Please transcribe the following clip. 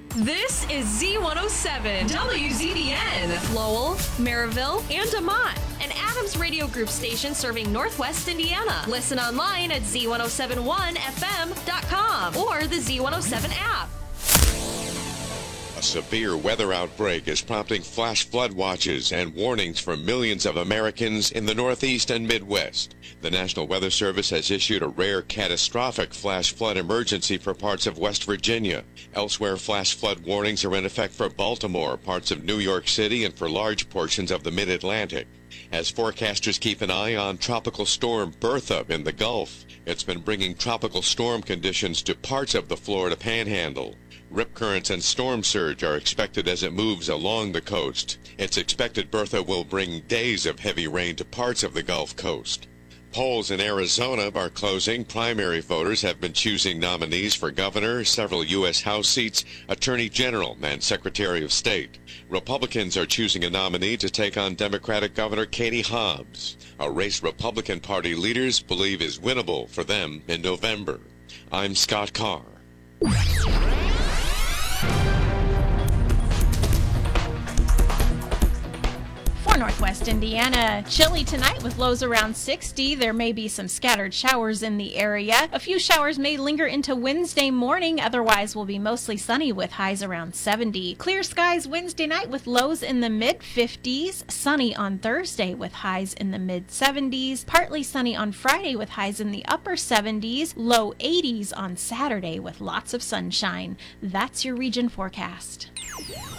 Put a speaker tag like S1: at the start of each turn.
S1: This is Z107 WZDN, Lowell, Maryville, and Amont, an Adams Radio Group station serving Northwest Indiana. Listen online at z1071fm.com or the Z107 app.
S2: A severe weather outbreak is prompting flash flood watches and warnings for millions of Americans in the Northeast and Midwest. The National Weather Service has issued a rare catastrophic flash flood emergency for parts of West Virginia. Elsewhere, flash flood warnings are in effect for Baltimore, parts of New York City, and for large portions of the Mid-Atlantic. As forecasters keep an eye on Tropical Storm Bertha in the Gulf, it's been bringing tropical storm conditions to parts of the Florida Panhandle. Rip currents and storm surge are expected as it moves along the coast. It's expected Bertha will bring days of heavy rain to parts of the Gulf Coast. Polls in Arizona are closing. Primary voters have been choosing nominees for governor, several U.S. House seats, attorney general, and secretary of state. Republicans are choosing a nominee to take on Democratic Governor Katie Hobbs, a race Republican Party leaders believe is winnable for them in November. I'm Scott Carr.
S3: Northwest Indiana. Chilly tonight with lows around 60. There may be some scattered showers in the area. A few showers may linger into Wednesday morning. Otherwise, will be mostly sunny with highs around 70. Clear skies Wednesday night with lows in the mid-50s. Sunny on Thursday with highs in the mid-70s. Partly sunny on Friday with highs in the upper 70s. Low 80s on Saturday with lots of sunshine. That's your region forecast.